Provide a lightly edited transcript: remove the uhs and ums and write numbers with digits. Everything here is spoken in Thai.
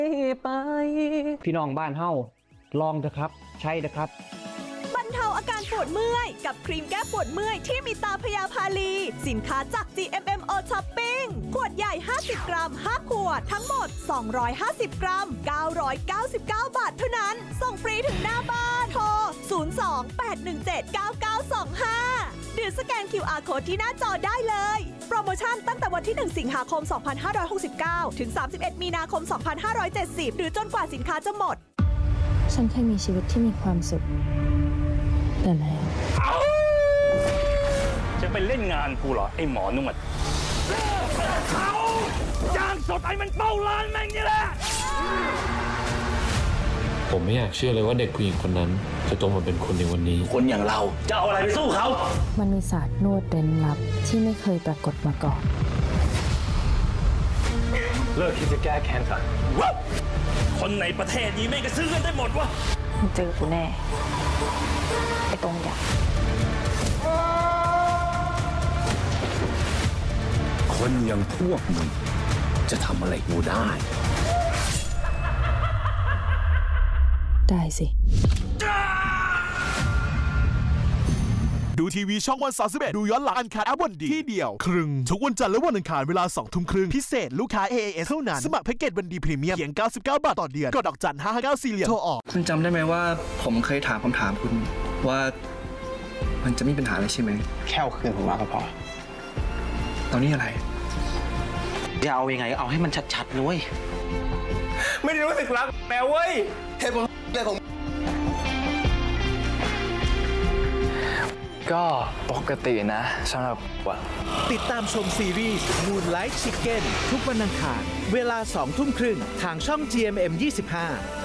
ไปพี่น้องบ้านเฮาลองเถอะครับใช่เถอะครับบรรเทาอาการปวดเมื่อยกับครีมแก้ปวดเมื่อยที่มีตาพยาพาลีสินค้าจาก GMMO Shopping ขวดใหญ่50กรัม5ขวดทั้งหมด250กรัม999 บาทเท่านั้นส่งฟรีถึงหน้าบ้านโทร02-817-9925หรือสแกน QR Code ที่หน้าจอได้เลยโปรโมชั่นตั้งแต่วันที่1สิงหาคม2569ถึง31มีนาคม2570หรือจนกว่าสินค้าจะหมดฉันเคยมีชีวิตที่มีความสุขแต่แล้วจะไปเล่นงานกูเหรอไอ้หมอนวดเขาจ้างสดไอ้มันเป้าล้านแม่งนี่แหละผมไม่อยากเชื่อเลยว่าเด็กผู้หญิงคนนั้นจะโตมาเป็นคนในวันนี้คนอย่างเราจะเอาอะไรไปสู้เขามันมีศาสตร์นวดเร้นลับที่ไม่เคยปรากฏมาก่อนเลิกคิดจะแก้แค้นกันคนในประเทศนี้ไม่กระซื้อกันได้หมดวะมึงเจอกูแน่ไอ้ตรงอย่างคนอย่างพวกมึงจะทำอะไรกูได้ได้สิดูทีวีช่องวัน31ดูย้อนหลังอันคัดแอปวันดีที่เดียวครึ่งทุกวันจันทร์และวันอังคารเวลา 20:30 นพิเศษลูกค้า AAS เท่านั้นสมัครแพ็กเกจวันดีพรีเมียมเพียง99 บาทต่อเดือนกดดอกจัน559 4 เหรียญโทรออกคุณจำได้ไหมว่าผมเคยถามคำถามคุณว่ามันจะไม่มีปัญหาอะไรใช่ไหมแค่เอาคืนผมมาก็พอตอนนี้อะไรจะเอายังไงเอาให้มันชัดๆเลยไม่ได้รู้สึกรักแมวเว้ยเหตุผลอะไรของก็ปกตินะสำหรับว่าติดตามชมซีรีส์ Moonlight Chicken ทุกวันอังคารเวลา 20:30 ทางช่อง GMM 25